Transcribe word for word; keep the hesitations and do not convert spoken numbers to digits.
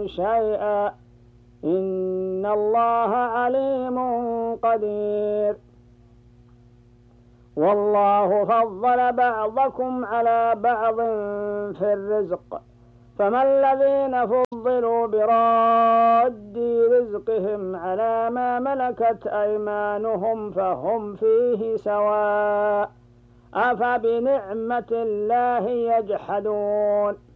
شيئا إن الله عليم قدير. والله فضل بعضكم على بعض في الرزق فما الذين فضلوا براد رزقهم على ما ملكت أيمانهم فهم فيه سواء أفبنعمة الله يجحدون